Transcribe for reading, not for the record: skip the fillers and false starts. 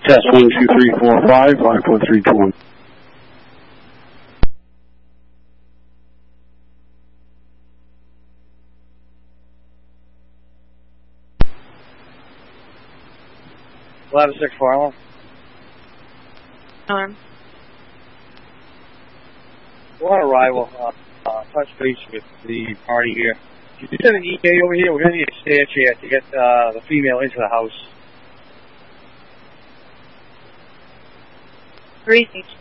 Test 1, 2, 3, 4, 5, 5, 4, 3, 2, 1. Lab 6 4 Arm. On arrival, touch base with the party here. Did you send an EK over here? We're going to need a stair chair to get the female into the house. Greasy.